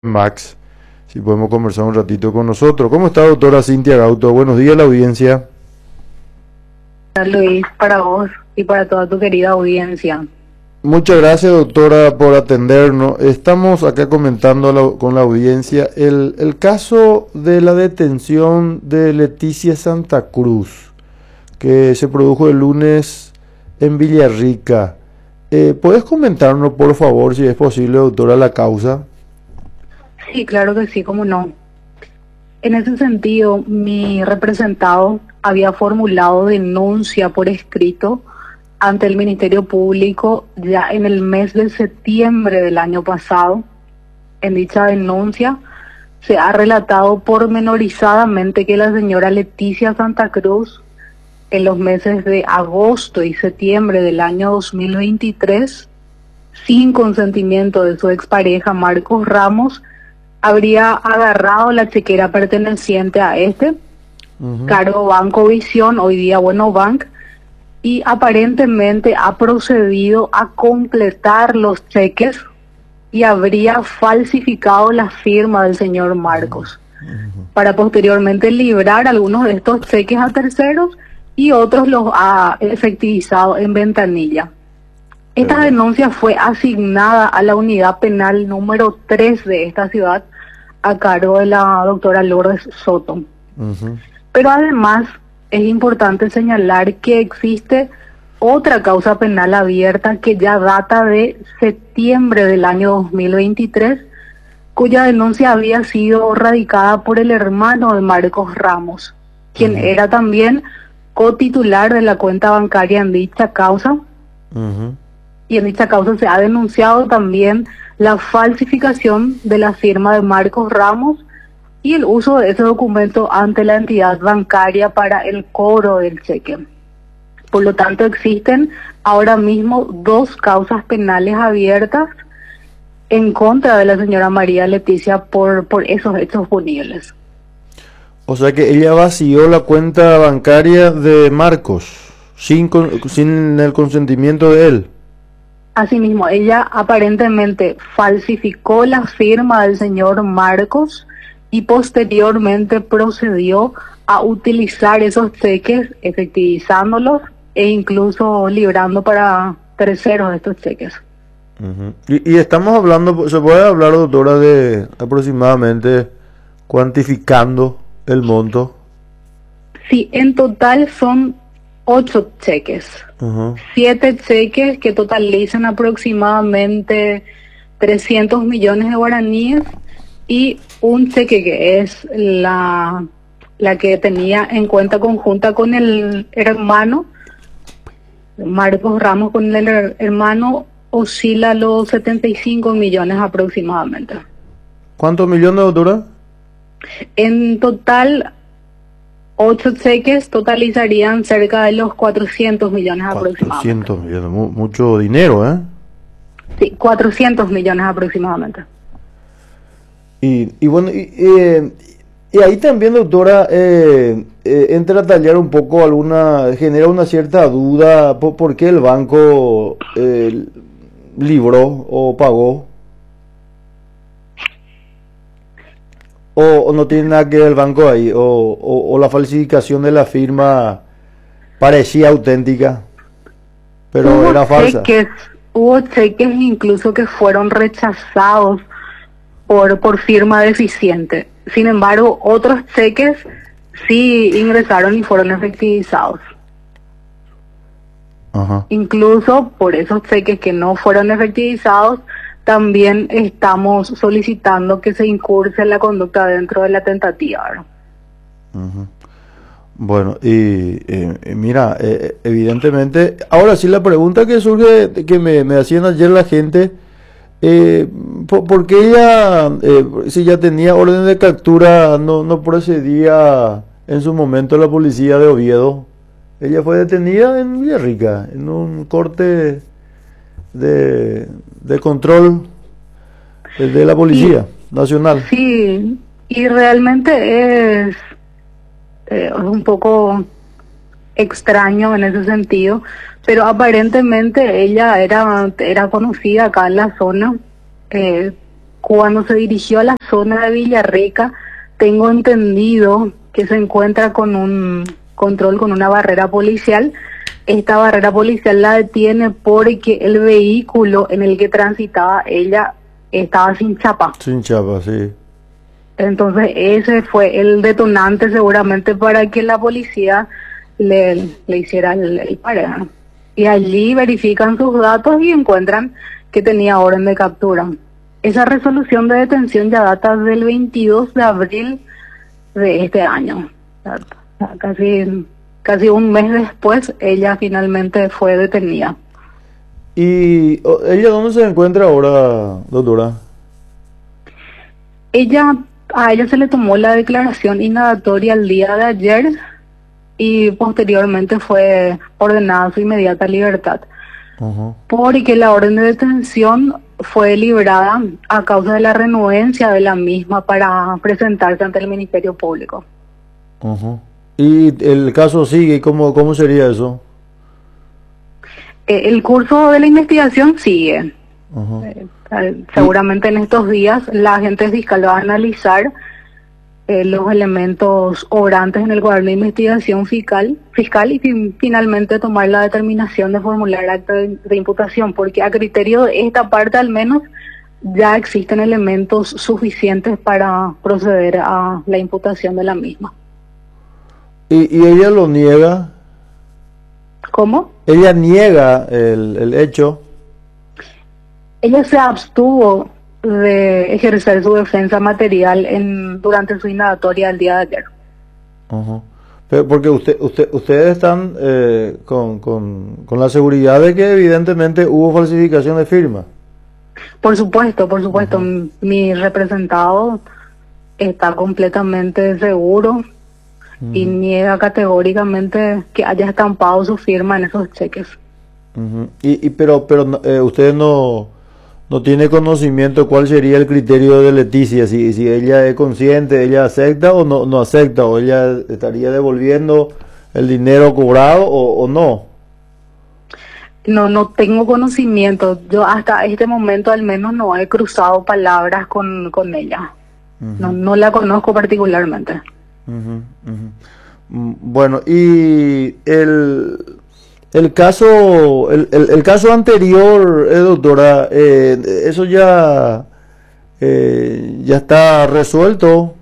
Max, si podemos conversar un ratito con nosotros. ¿Cómo está, doctora Cintia Gauto? Buenos días a la audiencia. Luis, para vos y para toda tu querida audiencia. Muchas gracias, doctora, por atendernos. Estamos acá comentando con la audiencia el caso de la detención de Leticia Santa Cruz, que se produjo el lunes en Villarrica. ¿Puedes comentarnos, por favor, si es posible, doctora, la causa? Sí, claro que sí, cómo no. En ese sentido, mi representado había formulado denuncia por escrito ante el Ministerio Público ya en el mes de septiembre del año pasado. En dicha denuncia se ha relatado pormenorizadamente que la señora Leticia Santa Cruz, en los meses de agosto y septiembre del año 2023, sin consentimiento de su expareja Marcos Ramos, habría agarrado la chequera perteneciente a Caro Banco Visión, hoy día Bueno Bank, y aparentemente ha procedido a completar los cheques y habría falsificado la firma del señor Marcos para posteriormente librar algunos de estos cheques a terceros y otros los ha efectivizado en ventanilla. Esta denuncia fue asignada a la unidad penal número 3 de esta ciudad a cargo de la doctora Lourdes Soto. Pero además es importante señalar que existe otra causa penal abierta que ya data de septiembre del año 2023, cuya denuncia había sido radicada por el hermano de Marcos Ramos, quien era también cotitular de la cuenta bancaria en dicha causa. Y en dicha causa se ha denunciado también la falsificación de la firma de Marcos Ramos y el uso de ese documento ante la entidad bancaria para el cobro del cheque. Por lo tanto, existen ahora mismo dos causas penales abiertas en contra de la señora María Leticia por esos hechos punibles. O sea que ella vació la cuenta bancaria de Marcos sin el consentimiento de él. Asimismo, ella aparentemente falsificó la firma del señor Marcos y posteriormente procedió a utilizar esos cheques, efectivizándolos e incluso librando para terceros estos cheques. Y estamos hablando, ¿se puede hablar, doctora, de aproximadamente cuantificando el monto? Sí, en total son 8 cheques. 7 cheques que totalizan aproximadamente 300 millones de guaraníes y un cheque que es la que tenía en cuenta conjunta con el hermano Marcos Ramos, con el hermano oscila los 75 millones aproximadamente. ¿Cuántos millones, doctora? En total, 8 cheques totalizarían cerca de los 400 millones aproximadamente. 400 millones, mucho dinero, ¿eh? Sí, 400 millones aproximadamente. Y bueno, y ahí también, doctora, entra a tallar un poco genera una cierta duda por qué el banco libró o pagó. O no tiene nada que ver el banco ahí, o la falsificación de la firma parecía auténtica, pero era falsa. Hubo cheques incluso que fueron rechazados por firma deficiente. Sin embargo, otros cheques sí ingresaron y fueron efectivizados. Incluso por esos cheques que no fueron efectivizados, también estamos solicitando que se incurse la conducta dentro de la tentativa, ¿no? Bueno, mira, evidentemente, ahora sí la pregunta que surge, que me hacían ayer la gente, ¿por qué ella, si ya tenía orden de captura, no procedía en su momento la policía de Oviedo? Ella fue detenida en Villarrica, en un corte de control de la Policía Nacional. Sí, y realmente es un poco extraño en ese sentido, pero aparentemente ella era conocida acá en la zona, cuando se dirigió a la zona de Villarrica, tengo entendido que se encuentra con un control, con una barrera policial. Esta barrera policial la detiene porque el vehículo en el que transitaba ella estaba sin chapa. Sin chapa, sí. Entonces ese fue el detonante seguramente para que la policía le hiciera el pare. Y allí verifican sus datos y encuentran que tenía orden de captura. Esa resolución de detención ya data del 22 de abril de este año. O sea, casi un mes después ella finalmente fue detenida. ¿Y ella dónde se encuentra ahora, doctora? A ella se le tomó la declaración indagatoria el día de ayer y posteriormente fue ordenada su inmediata libertad. Porque la orden de detención fue librada a causa de la renuencia de la misma para presentarse ante el Ministerio Público. ¿Y el caso sigue? ¿Cómo sería eso? El curso de la investigación sigue. Seguramente en estos días la agente fiscal va a analizar los elementos obrantes en el cuaderno de investigación fiscal y finalmente tomar la determinación de formular acta de imputación, porque a criterio de esta parte al menos ya existen elementos suficientes para proceder a la imputación de la misma. ¿Y ella lo niega? ¿Cómo? Ella niega el hecho. Ella se abstuvo de ejercer su defensa material durante su indagatoria el día de ayer. Pero porque ustedes están con la seguridad de que evidentemente hubo falsificación de firma. Por supuesto. Mi representado está completamente seguro y niega categóricamente que haya estampado su firma en esos cheques. Pero ustedes no tiene conocimiento cuál sería el criterio de Leticia, si ella es consciente, ella acepta o no acepta, o ella estaría devolviendo el dinero cobrado o no. No tengo conocimiento. Yo hasta este momento al menos no he cruzado palabras con ella. No la conozco particularmente. Bueno, y el caso anterior, doctora, eso ya está resuelto.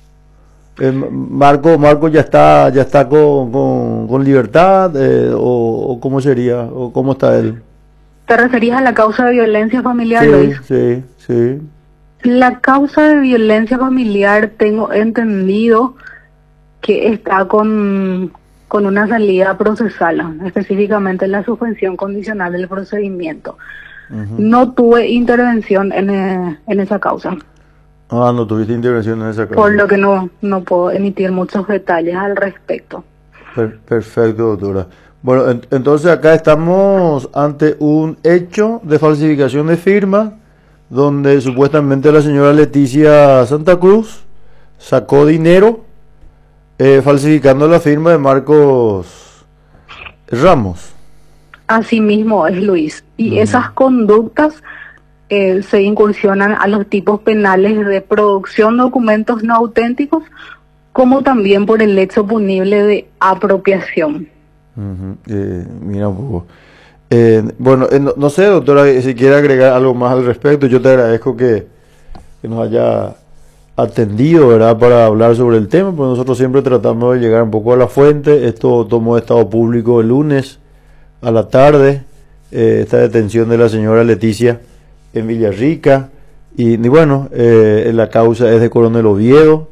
Marco ya está con libertad, o cómo sería, o cómo está él. ¿Te referías a la causa de violencia familiar, Sí, Luis? sí. La causa de violencia familiar tengo entendido que está con una salida procesal, específicamente la suspensión condicional del procedimiento. No tuve intervención en esa causa. No tuviste intervención en esa causa. Por lo que no puedo emitir muchos detalles al respecto. Perfecto, doctora. Bueno, entonces acá estamos ante un hecho de falsificación de firma, donde supuestamente la señora Leticia Santa Cruz sacó dinero falsificando la firma de Marcos Ramos. Así mismo es, Luis. Y esas conductas se incursionan a los tipos penales de producción de documentos no auténticos, como también por el hecho punible de apropiación. Mira un poco. Bueno, no sé, doctora, si quiere agregar algo más al respecto. Yo te agradezco que nos haya atendido, ¿verdad?, para hablar sobre el tema, pues nosotros siempre tratamos de llegar un poco a la fuente. Esto tomó estado público el lunes a la tarde, esta detención de la señora Leticia en Villarrica, y bueno, la causa es de Coronel Oviedo.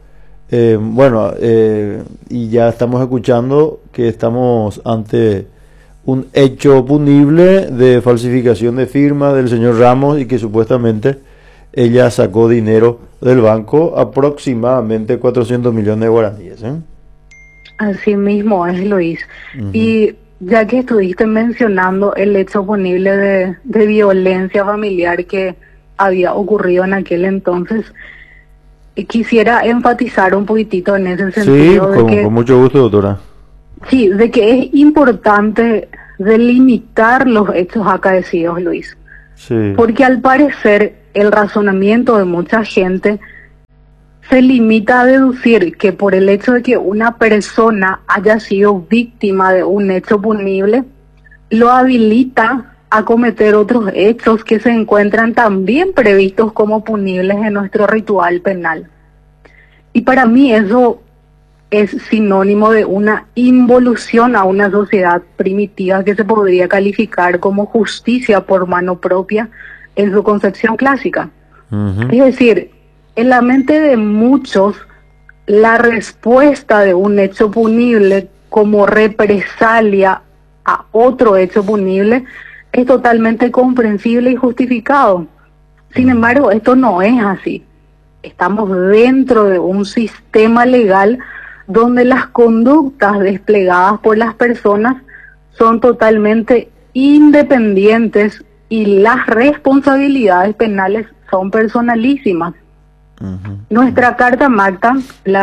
Y ya estamos escuchando que estamos ante un hecho punible de falsificación de firma del señor Ramos, y que supuestamente ella sacó dinero del banco, aproximadamente 400 millones de guaraníes. Así mismo es, Luis. Y ya que estuviste mencionando el hecho punible de violencia familiar que había ocurrido en aquel entonces, quisiera enfatizar un poquitito en ese sentido. Sí, con mucho gusto, doctora. Sí, de que es importante delimitar los hechos acaecidos, Luis. Sí. Porque al parecer el razonamiento de mucha gente se limita a deducir que por el hecho de que una persona haya sido víctima de un hecho punible, lo habilita a cometer otros hechos que se encuentran también previstos como punibles en nuestro ritual penal. Y para mí eso es sinónimo de una involución a una sociedad primitiva que se podría calificar como justicia por mano propia en su concepción clásica. Es decir, en la mente de muchos, la respuesta de un hecho punible como represalia a otro hecho punible es totalmente comprensible y justificado. Sin embargo, esto no es así. Estamos dentro de un sistema legal donde las conductas desplegadas por las personas son totalmente independientes y las responsabilidades penales son personalísimas. Nuestra Carta Magna,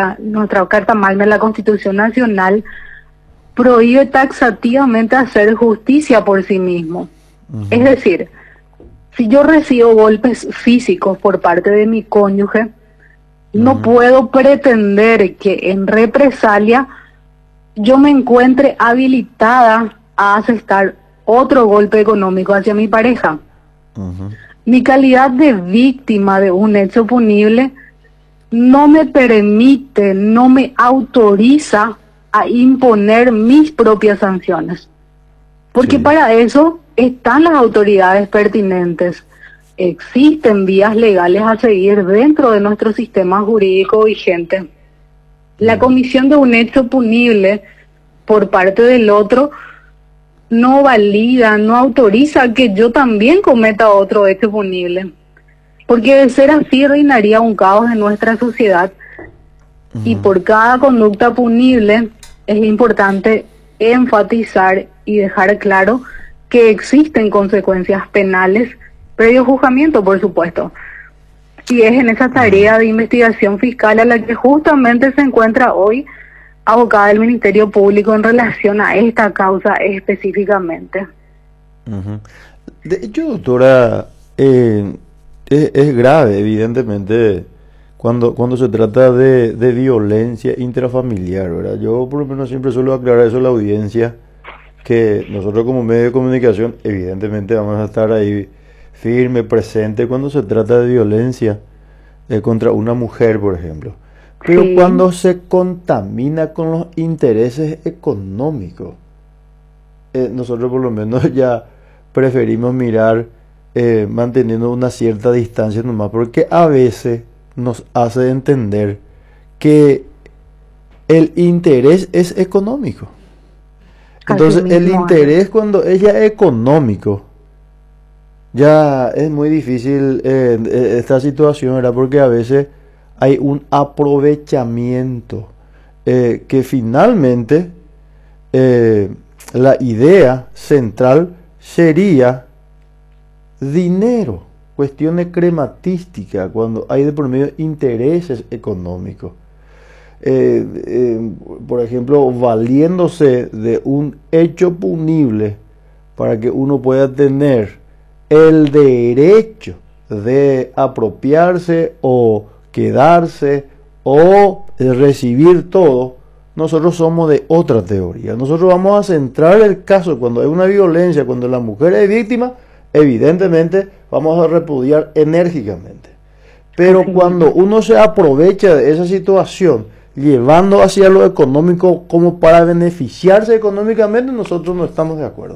la Constitución Nacional, prohíbe taxativamente hacer justicia por sí mismo. Es decir, si yo recibo golpes físicos por parte de mi cónyuge, no puedo pretender que en represalia yo me encuentre habilitada a asestar otro golpe económico hacia mi pareja. Mi calidad de víctima de un hecho punible no me permite, no me autoriza a imponer mis propias sanciones. Porque para eso están las autoridades pertinentes. Existen vías legales a seguir dentro de nuestro sistema jurídico vigente. La comisión de un hecho punible por parte del otro no valida, no autoriza que yo también cometa otro hecho punible. Porque de ser así reinaría un caos en nuestra sociedad. Y por cada conducta punible es importante enfatizar y dejar claro que existen consecuencias penales previo juzgamiento, por supuesto. Y es en esa tarea de investigación fiscal a la que justamente se encuentra hoy abocada el Ministerio Público en relación a esta causa específicamente. De hecho, doctora, es grave, evidentemente, cuando se trata de violencia intrafamiliar, ¿verdad? Yo por lo menos siempre suelo aclarar eso a la audiencia, que nosotros como medio de comunicación, evidentemente vamos a estar ahí firme, presente cuando se trata de violencia contra una mujer, por ejemplo. Pero cuando se contamina con los intereses económicos, nosotros por lo menos ya preferimos mirar manteniendo una cierta distancia nomás, porque a veces nos hace entender que el interés es económico. Entonces el interés cuando es ya económico, ya es muy difícil esta situación, ¿verdad? Porque a veces hay un aprovechamiento que finalmente la idea central sería dinero, cuestiones crematísticas, cuando hay de por medio intereses económicos. Por ejemplo, valiéndose de un hecho punible para que uno pueda tener el derecho de apropiarse o quedarse o recibir todo, nosotros somos de otra teoría. Nosotros vamos a centrar el caso cuando hay una violencia, cuando la mujer es víctima, evidentemente vamos a repudiar enérgicamente. Pero cuando uno se aprovecha de esa situación, llevando hacia lo económico como para beneficiarse económicamente, nosotros no estamos de acuerdo.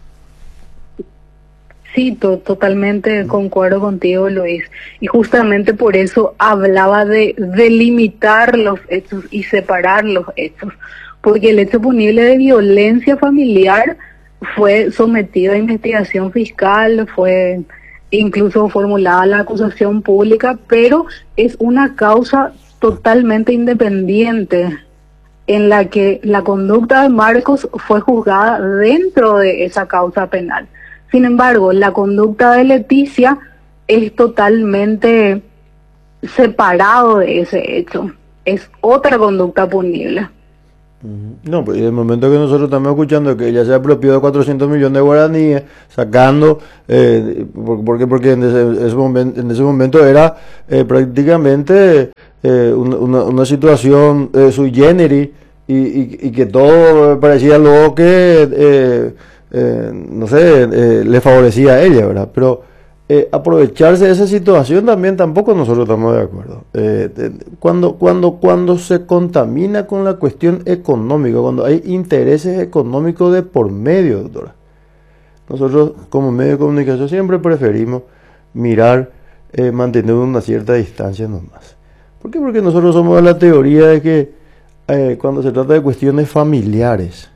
Sí, totalmente concuerdo contigo, Luis. Y justamente por eso hablaba de delimitar los hechos y separar los hechos. Porque el hecho punible de violencia familiar fue sometido a investigación fiscal, fue incluso formulada la acusación pública, pero es una causa totalmente independiente en la que la conducta de Marcos fue juzgada dentro de esa causa penal. Sin embargo, la conducta de Leticia es totalmente separado de ese hecho. Es otra conducta punible. No, pues en el momento que nosotros estamos escuchando que ella se apropió de 400 millones de guaraníes, sacando, porque en ese momento era prácticamente una situación sui generis y que todo parecía luego que, no sé, le favorecía a ella, ¿verdad? Pero aprovecharse de esa situación también tampoco nosotros estamos de acuerdo. Cuando se contamina con la cuestión económica, cuando hay intereses económicos de por medio, doctora, nosotros como medio de comunicación siempre preferimos mirar, mantener una cierta distancia nomás. ¿Por qué? Porque nosotros somos de la teoría de que cuando se trata de cuestiones familiares,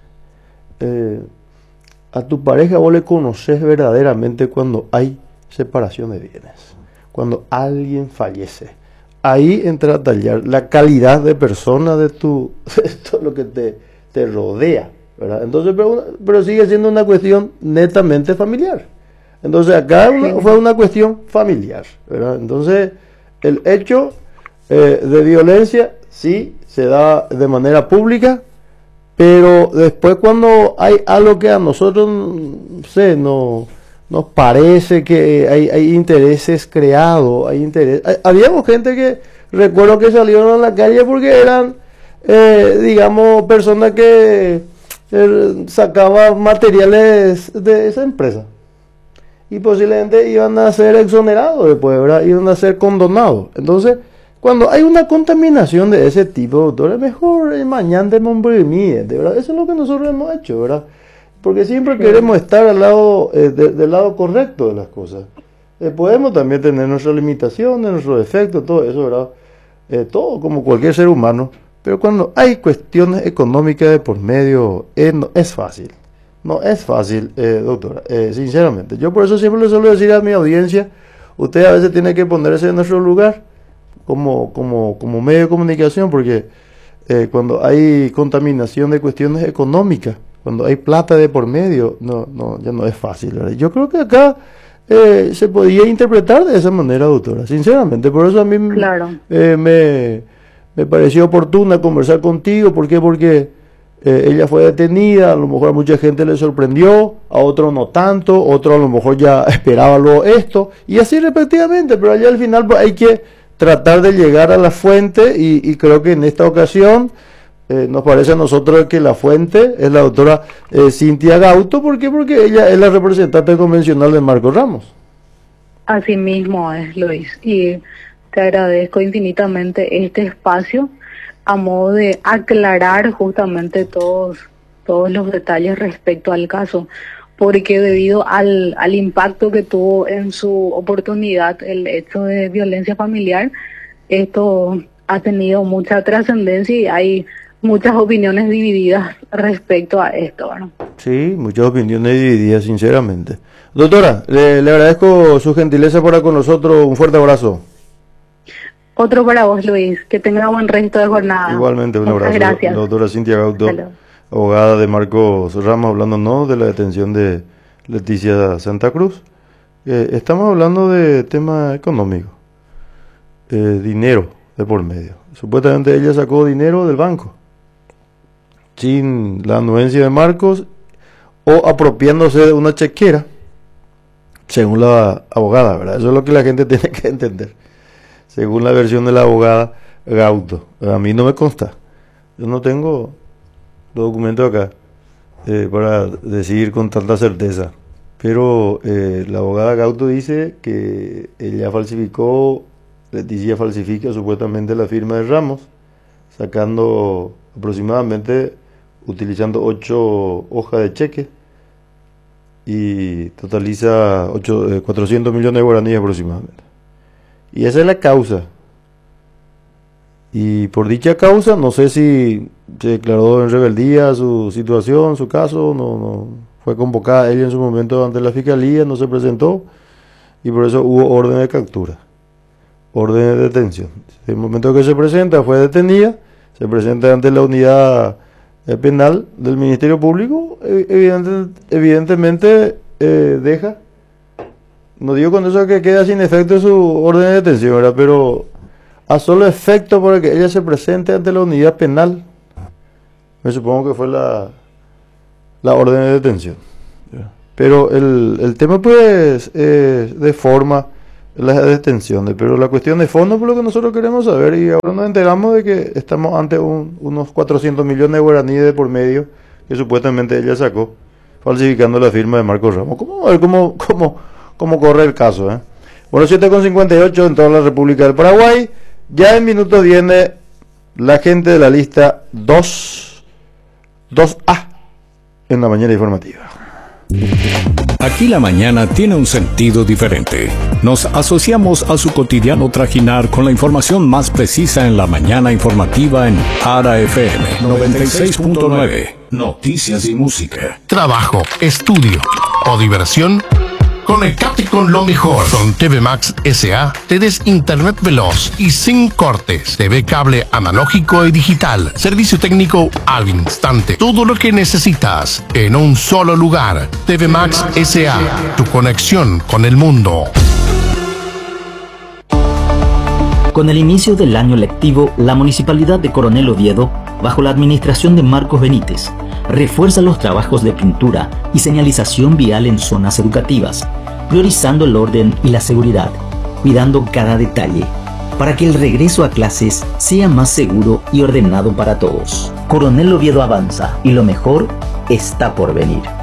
a tu pareja vos le conoces verdaderamente cuando hay separación de bienes, cuando alguien fallece. Ahí entra a tallar la calidad de persona de tu, de todo lo que te rodea, ¿verdad? Entonces, pero sigue siendo una cuestión netamente familiar. Entonces, acá fue una cuestión familiar, ¿verdad? Entonces, el hecho de violencia sí se da de manera pública, pero después cuando hay algo que a nosotros, no sé, nos parece que hay intereses creados, habíamos gente que recuerdo que salieron a la calle porque eran, digamos, personas que sacaban materiales de esa empresa y posiblemente iban a ser exonerados después, ¿verdad? Iban a ser condonados. Entonces, cuando hay una contaminación de ese tipo, doctor, es mejor mañana de Montbremie, de verdad, eso es lo que nosotros hemos hecho, ¿verdad? Porque siempre queremos estar al lado, del lado correcto de las cosas. Podemos también tener nuestras limitaciones, nuestros defectos, todo eso, ¿verdad? Todo como cualquier ser humano. Pero cuando hay cuestiones económicas de por medio, no es fácil. No es fácil, doctora, sinceramente. Yo por eso siempre le suelo decir a mi audiencia, usted a veces tiene que ponerse en nuestro lugar como medio de comunicación, porque cuando hay contaminación de cuestiones económicas, cuando hay plata de por medio, ya no es fácil, ¿verdad? Yo creo que acá se podía interpretar de esa manera, doctora, sinceramente. Por eso a mí Claro. me pareció oportuna conversar contigo. ¿Por qué? Porque ella fue detenida, a lo mejor a mucha gente le sorprendió, a otros no tanto, otros a lo mejor ya esperaba luego esto, y así respectivamente, pero allá al final pues, hay que tratar de llegar a la fuente y creo que en esta ocasión nos parece a nosotros que la fuente es la doctora Cintia Gauto. ¿Por qué? Porque ella es la representante convencional de Marcos Ramos. Así mismo es, Luis, y te agradezco infinitamente este espacio a modo de aclarar justamente todos los detalles respecto al caso, porque debido al impacto que tuvo en su oportunidad el hecho de violencia familiar, esto ha tenido mucha trascendencia y hay muchas opiniones divididas respecto a esto, ¿no? Sí, muchas opiniones divididas, sinceramente. Doctora, le agradezco su gentileza por estar con nosotros. Un fuerte abrazo. Otro para vos, Luis. Que tenga buen resto de jornada. Igualmente, un Muchas abrazo. gracias. La doctora Cintia Gauto, Hasta abogada de Marcos Ramos, hablándonos de la detención de Leticia Santa Cruz. Estamos hablando de tema económico, dinero de por medio. Supuestamente ella sacó dinero del banco sin la anuencia de Marcos o apropiándose de una chequera, según la abogada, ¿verdad? Eso es lo que la gente tiene que entender. Según la versión de la abogada Gauto. A mí no me consta. Yo no tengo los documentos acá para decir con tanta certeza. Pero la abogada Gauto dice que ella falsificó, Leticia falsifica supuestamente la firma de Ramos, sacando aproximadamente, utilizando 8 hojas de cheque y totaliza 400 millones de guaraníes aproximadamente. Y esa es la causa. Y por dicha causa, no sé si se declaró en rebeldía su situación, su caso, no fue convocada ella en su momento ante la fiscalía, no se presentó y por eso hubo orden de captura, orden de detención. En el momento que se presenta, fue detenida, se presenta ante la unidad penal del Ministerio Público, evidentemente deja, no digo con eso que queda sin efecto su orden de detención, ¿verdad? Pero a solo efecto para que ella se presente ante la unidad penal Me supongo que fue la orden de detención. Pero el tema pues de forma, las detenciones, pero la cuestión de fondo por lo que nosotros queremos saber, y ahora nos enteramos de que estamos ante unos 400 millones de guaraníes de por medio que supuestamente ella sacó, falsificando la firma de Marcos Ramos. ¿Cómo, a ver cómo corre el caso? Bueno, 7:58 en toda la República del Paraguay. Ya en minutos viene la gente de la lista 2A en la mañana informativa. Aquí la mañana tiene un sentido diferente. Nos asociamos a su cotidiano trajinar con la información más precisa en la mañana informativa en Ara FM 96.9. Noticias y música. Trabajo, estudio o diversión. Conectate con lo mejor. Con TV Max S.A. tenés internet veloz y sin cortes. TV cable analógico y digital. Servicio técnico al instante. Todo lo que necesitas en un solo lugar. TV Max S.A. Tu conexión con el mundo. Con el inicio del año lectivo, la Municipalidad de Coronel Oviedo, bajo la administración de Marcos Benítez, refuerza los trabajos de pintura y señalización vial en zonas educativas, priorizando el orden y la seguridad, cuidando cada detalle, para que el regreso a clases sea más seguro y ordenado para todos. Coronel Oviedo avanza y lo mejor está por venir.